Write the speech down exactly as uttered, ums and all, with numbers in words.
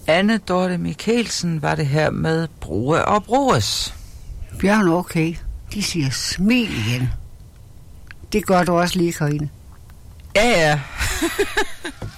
Anne Dorte Mikkelsen var det her med Bruge og Bruges. Bjørn, okay. De siger smil igen. Det gør du også lige, Karine. Ja, ja.